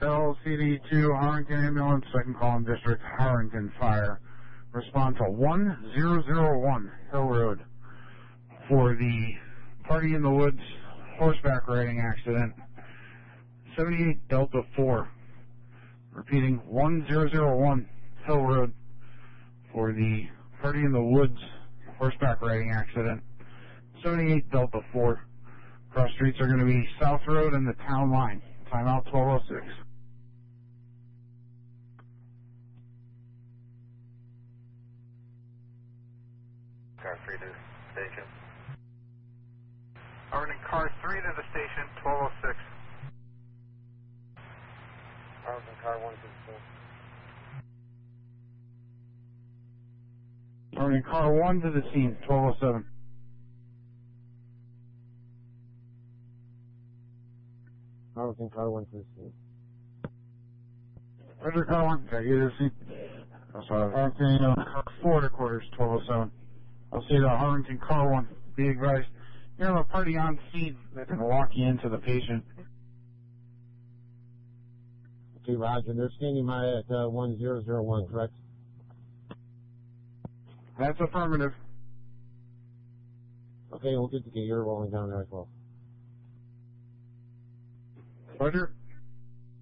LCD2 Harrington Ambulance, second call in District, Harrington Fire. Respond to 1001 Hill Road for the Party in the Woods horseback riding accident. 78 Delta 4. Repeating, 1001 Hill Road for the Party in the Woods horseback riding accident. 78 Delta 4. Cross streets are going to be South Road and the town line. Timeout 1206. Car 3 to the station. Running car 3 to the station, 1206. Running car 1 to the scene. Running car 1 to the scene, 1207. Harrington car 1 to the scene. Roger, car 1. Got you to the scene. Harrington car 4 to quarters, 1207. I'll say to Harrington car 1. Be advised, you have a party on scene that's going to walk you into the patient. Okay, Roger. They're standing by at 1001, correct? That's affirmative. Okay, we'll get to get you're rolling down there as well. Roger.